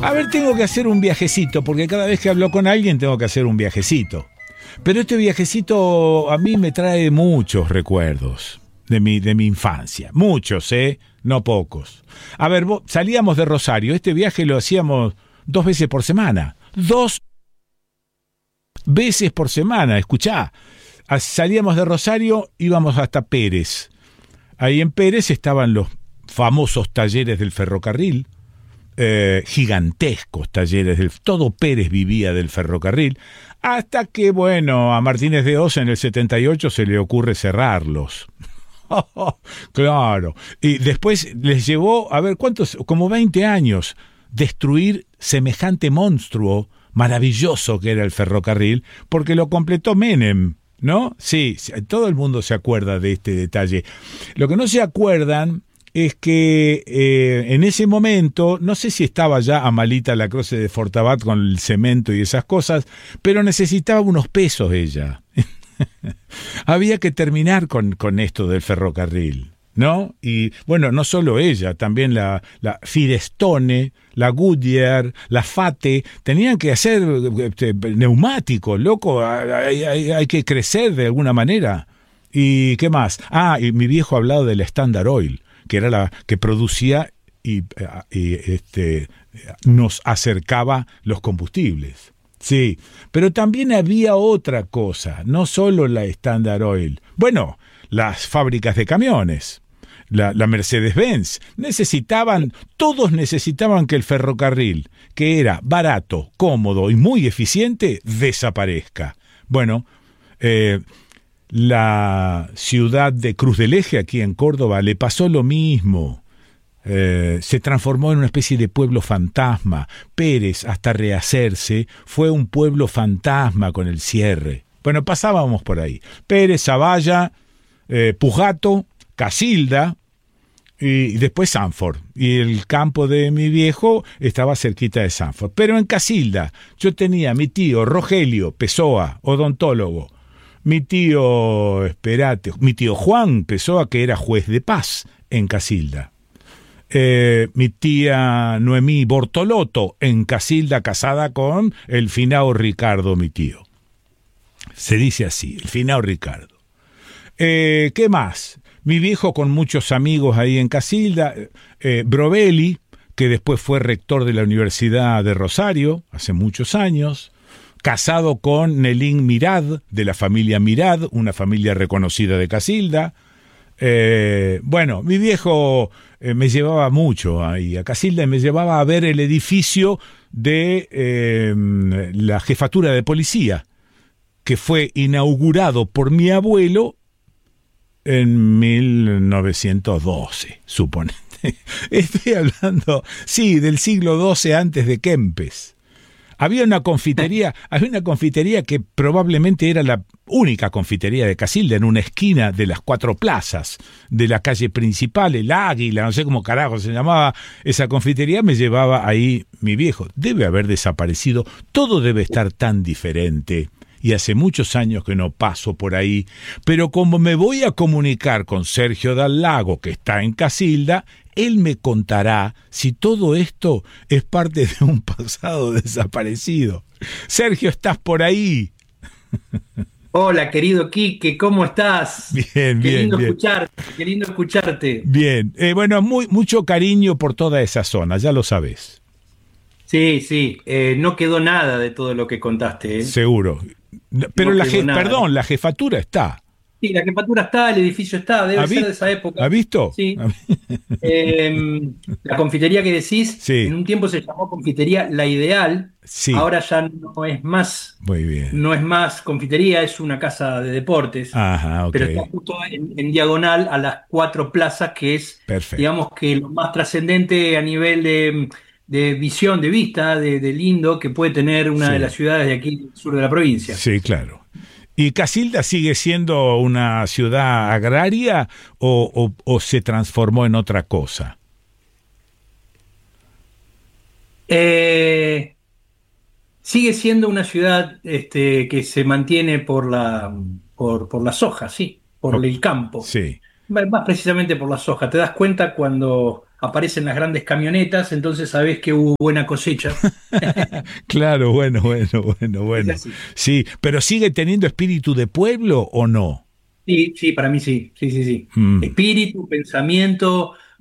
A ver, tengo que hacer un viajecito, porque cada vez que hablo con alguien tengo que hacer un viajecito. Pero este viajecito a mí me trae muchos recuerdos de mi infancia. Muchos, no pocos. A ver, salíamos de Rosario. Este viaje lo hacíamos 2 veces por semana. 2 veces por semana, escuchá. Salíamos de Rosario, íbamos hasta Pérez. Ahí en Pérez estaban los famosos talleres del ferrocarril, gigantescos talleres, todo Pérez vivía del ferrocarril, hasta que, bueno, a Martínez de Oz en el 78 se le ocurre cerrarlos. Claro. Y después les llevó, a ver, ¿cuántos? Como 20 años, destruir semejante monstruo maravilloso que era el ferrocarril, porque lo completó Menem, ¿no? Sí, todo el mundo se acuerda de este detalle. Lo que no se acuerdan es que en ese momento, no sé si estaba ya Amalita Lacroze de Fortabat con el cemento y esas cosas, pero necesitaba unos pesos ella. Había que terminar con esto del ferrocarril, ¿no? Y bueno, no solo ella, también la Firestone, la Goodyear, la Fate, tenían que hacer neumáticos, loco, hay que crecer de alguna manera. ¿Y qué más? Y mi viejo ha hablado del Standard Oil, que era la que producía y nos acercaba los combustibles. Sí, pero también había otra cosa, no solo la Standard Oil. Bueno, las fábricas de camiones, la Mercedes-Benz, todos necesitaban que el ferrocarril, que era barato, cómodo y muy eficiente, desaparezca. Bueno, la ciudad de Cruz del Eje, aquí en Córdoba, le pasó lo mismo. Se transformó en una especie de pueblo fantasma. Pérez, hasta rehacerse, fue un pueblo fantasma con el cierre. Bueno, pasábamos por ahí. Pérez, Zavalla, Pujato, Casilda y después Sanford. Y el campo de mi viejo estaba cerquita de Sanford. Pero en Casilda yo tenía a mi tío Rogelio Pessoa, odontólogo. Mi tío Juan Pessoa, que era juez de paz en Casilda. Mi tía Noemí Bortolotto en Casilda, casada con el finao Ricardo, mi tío. Se dice así, el finao Ricardo. ¿Qué más? Mi viejo con muchos amigos ahí en Casilda. Brovelli, que después fue rector de la Universidad de Rosario, hace muchos años. Casado con Nelín Mirad, de la familia Mirad, una familia reconocida de Casilda. Bueno, mi viejo me llevaba mucho ahí a Casilda y me llevaba a ver el edificio de la jefatura de policía, que fue inaugurado por mi abuelo en 1912, suponete. Estoy hablando, sí, del siglo XII antes de Kempes. Había una confitería que probablemente era la única confitería de Casilda, en una esquina de las 4 plazas de la calle principal, el Águila, no sé cómo carajo se llamaba esa confitería, me llevaba ahí mi viejo. Debe haber desaparecido, todo debe estar tan diferente. Y hace muchos años que no paso por ahí, pero como me voy a comunicar con Sergio Dal Lago, que está en Casilda, él me contará si todo esto es parte de un pasado desaparecido. Sergio, ¿estás por ahí? Hola, querido Quique, ¿cómo estás? Bien, bien, bien. Qué lindo escucharte. Bien, bueno, mucho cariño por toda esa zona, ya lo sabes. Sí, no quedó nada de todo lo que contaste, ¿eh? Seguro. Pero No quedó nada. la jefatura está. Sí, la jefatura está, el edificio está, debe ser de esa época. ¿Ha visto? Sí. La confitería que decís, Sí. en un tiempo se llamó Confitería La Ideal, Sí. ahora ya no es más, Muy bien. no es más confitería, es una casa de deportes. Ajá, ok. Pero está justo en diagonal a las 4 plazas, que es, Perfecto. digamos que lo más trascendente a nivel de visión, de vista, de lindo que puede tener una de las ciudades de aquí del sur de la provincia. Sí, claro. ¿Y Casilda sigue siendo una ciudad agraria o se transformó en otra cosa? Sigue siendo una ciudad que se mantiene por la soja, sí, por el campo. Sí. Más precisamente por la soja. Te das cuenta cuando aparecen las grandes camionetas, entonces sabés que hubo buena cosecha. Claro, bueno, bueno, bueno, Es bueno. así. Sí, pero ¿sigue teniendo espíritu de pueblo o no? Sí, sí, para mí sí, sí, sí, sí. Mm, Espíritu, pensamiento,